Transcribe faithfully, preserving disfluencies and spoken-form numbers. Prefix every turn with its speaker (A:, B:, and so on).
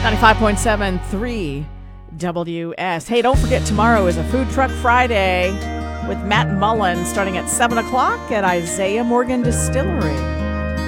A: ninety-five point seven three W S. Hey, don't forget tomorrow is a Food Truck Friday with Matt Mullen starting at seven o'clock at Isaiah Morgan Distillery.